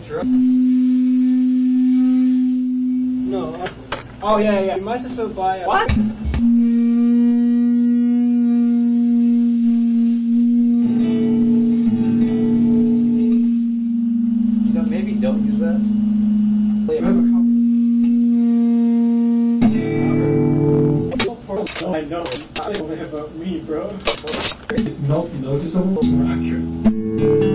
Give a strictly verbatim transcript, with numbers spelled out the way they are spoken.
interrupt? No. I, oh yeah, yeah. You might as well buy. A, What? You know, maybe don't use that. I have a copy. I know. I don't have a me, bro. It's not noticeable or accurate.